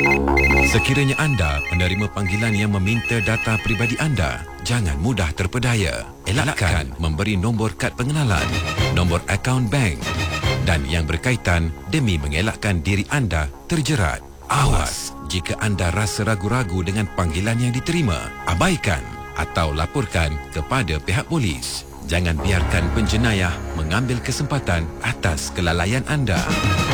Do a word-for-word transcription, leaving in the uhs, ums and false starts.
Sekiranya anda menerima panggilan yang meminta data peribadi anda, jangan mudah terpedaya. Elakkan memberi nombor kad pengenalan, nombor akaun bank dan yang berkaitan demi mengelakkan diri anda terjerat. Awas jika anda rasa ragu-ragu dengan panggilan yang diterima, abaikan atau laporkan kepada pihak polis. Jangan biarkan penjenayah mengambil kesempatan atas kelalaian anda.